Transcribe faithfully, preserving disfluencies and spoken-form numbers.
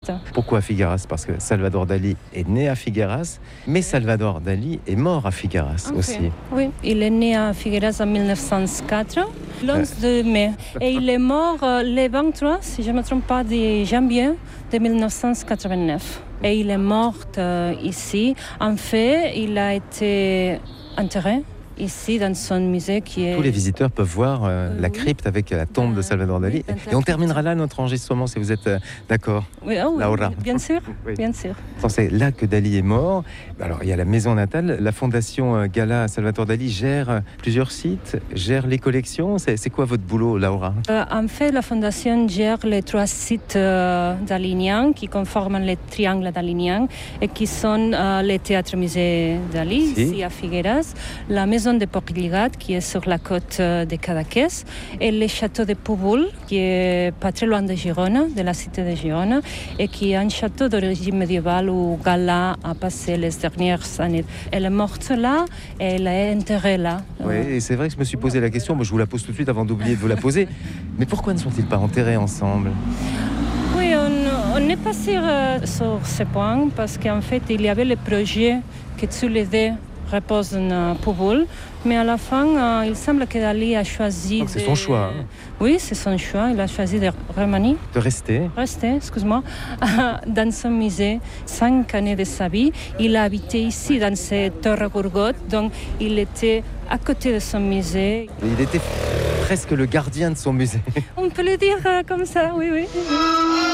artiste. Pourquoi à Figueras? Parce que Salvador Dali est né à Figueras, mais Salvador Dali est mort à Figueras aussi. Okay. Oui, il est né à Figueras en mille neuf cent quatre, l'onze de mai. Et il est mort euh, le vingt-trois, si je ne me trompe pas, de janvier de mille neuf cent quatre-vingt-neuf. Et il est mort euh, ici. En fait, il a été enterré ici dans son musée qui est... Tous les visiteurs peuvent voir euh, Euh, la oui. crypte avec la tombe de Salvador Dali. Oui, dans la Et on crypte. terminera là notre enregistrement si vous êtes euh, d'accord. Oui, oh, oui, Laura. bien sûr, Oui. bien sûr. C'est là que Dali est mort. Alors il y a la maison natale. La fondation euh, Gala Salvador Dali gère euh, plusieurs sites, gère les collections. C'est, c'est quoi votre boulot, Laura? Euh, en fait, la Fondation gère les trois sites euh, daliniens qui conforment le triangle dalinien et qui sont euh, le théâtre-musée Dali, Si. ici à Figueras, la maison de Portligat qui est sur la côte euh, de Cadaqués et le château de Púbol qui est pas très loin de Girona, de la cité de Girona, et qui est un château d'origine médiévale où Gala a passé les dernières années. Elle est morte là et elle est enterrée là. Oui, et c'est vrai que je me suis posé la question. Moi, je vous la pose tout de suite avant d'oublier de vous la poser. Mais pourquoi ne sont-ils pas enterrés ensemble? Oui, on, on est pas sûr euh, sur ce point parce qu'en fait, il y avait le projet que tous les deux reposent dans Púbol, mais à la fin, euh, il semble que Dali a choisi. Donc, c'est de... son choix, hein. Oui, c'est son choix. Il a choisi de remanier, De rester. rester, excuse-moi, dans son musée cinq années de sa vie. Il a habité ici, dans cette Torre Gourgotte, donc il était à côté de son musée. Et il était presque le gardien de son musée. On peut le dire euh, comme ça, oui, oui.